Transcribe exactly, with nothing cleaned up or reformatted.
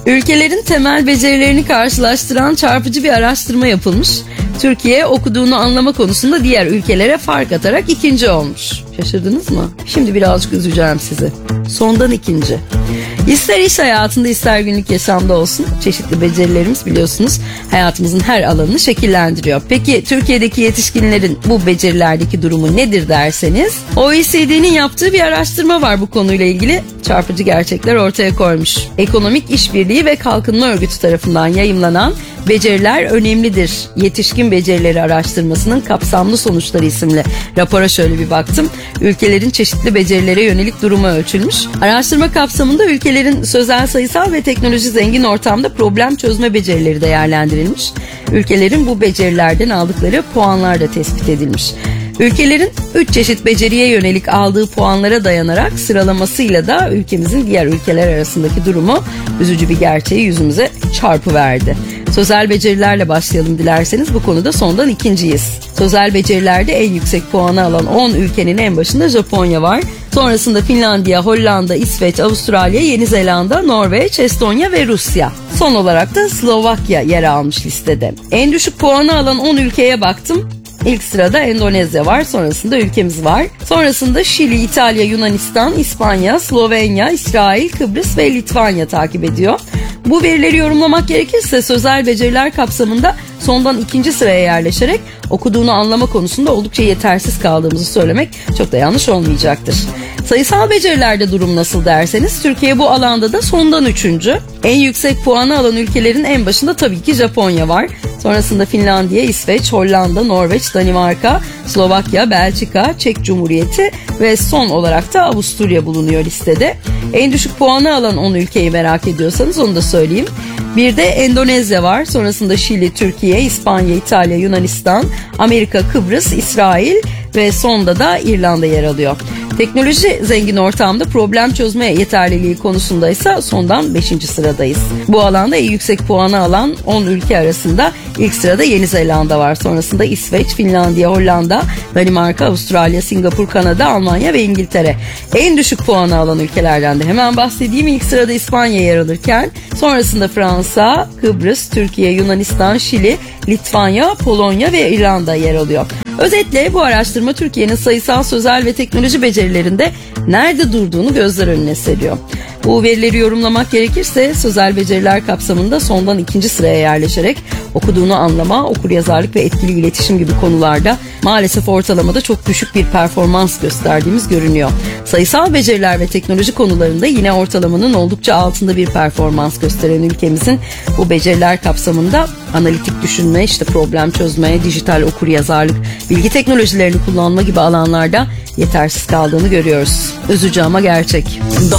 Ülkelerin temel becerilerini karşılaştıran çarpıcı bir araştırma yapılmış. Türkiye okuduğunu anlama konusunda diğer ülkelere fark atarak ikinci olmuş. Şaşırdınız mı? Şimdi birazcık üzeceğim sizi. Sondan ikinci. İster iş hayatında ister günlük yaşamda olsun çeşitli becerilerimiz biliyorsunuz hayatımızın her alanını şekillendiriyor. Peki Türkiye'deki yetişkinlerin bu becerilerdeki durumu nedir derseniz O E C D'nin yaptığı bir araştırma var bu konuyla ilgili. Çarpıcı gerçekler ortaya koymuş. Ekonomik İşbirliği ve Kalkınma Örgütü tarafından yayımlanan Beceriler Önemlidir Yetişkin Becerileri Araştırmasının Kapsamlı Sonuçları isimli rapora şöyle bir baktım. Ülkelerin çeşitli becerilere yönelik durumu ölçülmüş. Araştırma kapsamında ülkelerin sözel, sayısal ve teknoloji zengin ortamda problem çözme becerileri değerlendirilmiş. Ülkelerin bu becerilerden aldıkları puanlar da tespit edilmiş. Ülkelerin üç çeşit beceriye yönelik aldığı puanlara dayanarak sıralamasıyla da ülkemizin diğer ülkeler arasındaki durumu üzücü bir gerçeği yüzümüze çarpıverdi. Sözel becerilerle başlayalım dilerseniz, bu konuda sondan ikinciyiz. Sözel becerilerde en yüksek puanı alan on ülkenin en başında Japonya var. Sonrasında Finlandiya, Hollanda, İsveç, Avustralya, Yeni Zelanda, Norveç, Estonya ve Rusya. Son olarak da Slovakya yer almış listede. En düşük puanı alan on ülkeye baktım. İlk sırada Endonezya var, sonrasında ülkemiz var. Sonrasında Şili, İtalya, Yunanistan, İspanya, Slovenya, İsrail, Kıbrıs ve Litvanya takip ediyor. Bu verileri yorumlamak gerekirse sözel beceriler kapsamında sondan ikinci sıraya yerleşerek okuduğunu anlama konusunda oldukça yetersiz kaldığımızı söylemek çok da yanlış olmayacaktır. Sayısal becerilerde durum nasıl derseniz Türkiye bu alanda da sondan üçüncü. En yüksek puanı alan ülkelerin en başında tabii ki Japonya var. Sonrasında Finlandiya, İsveç, Hollanda, Norveç, Danimarka, Slovakya, Belçika, Çek Cumhuriyeti ve son olarak da Avusturya bulunuyor listede. En düşük puanı alan on ülkeyi merak ediyorsanız onu da söyleyeyim. Bir de Endonezya var. Sonrasında Şili, Türkiye, İspanya, İtalya, Yunanistan, Amerika, Kıbrıs, İsrail ve sonda da İrlanda yer alıyor. Teknoloji zengin ortamda problem çözme yeterliliği konusunda ise sondan beşinci sıradayız. Bu alanda en yüksek puanı alan on ülke arasında ilk sırada Yeni Zelanda var. Sonrasında İsveç, Finlandiya, Hollanda, Danimarka, Avustralya, Singapur, Kanada, Almanya ve İngiltere. En düşük puanı alan ülkelerden de hemen bahsedeyim. İlk sırada İspanya yer alırken sonrasında Fransa, Kıbrıs, Türkiye, Yunanistan, Şili, Litvanya, Polonya ve İrlanda yer alıyor. Özetle bu araştırma Türkiye'nin sayısal, sözel ve teknoloji becerilerinde nerede durduğunu gözler önüne seriyor. Bu verileri yorumlamak gerekirse sözel beceriler kapsamında sondan ikinci sıraya yerleşerek okuduğunu anlama, okuryazarlık ve etkili iletişim gibi konularda maalesef ortalamada çok düşük bir performans gösterdiğimiz görünüyor. Sayısal beceriler ve teknoloji konularında yine ortalamanın oldukça altında bir performans gösteren ülkemizin bu beceriler kapsamında analitik düşünme, işte problem çözme, dijital okuryazarlık, bilgi teknolojilerini kullanma gibi alanlarda yetersiz kaldığını görüyoruz. Üzücü ama gerçek.